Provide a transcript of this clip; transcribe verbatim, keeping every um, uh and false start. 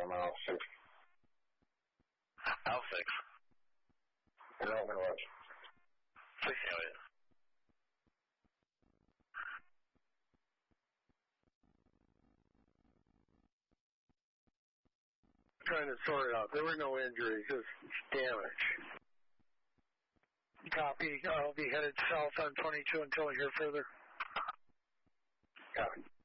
I'm out six. Out six. You're open what? Six Elliot. Trying to sort it out. There were no injuries, just damage. Copy. I'll be headed south on twenty-two until I hear further. Copy.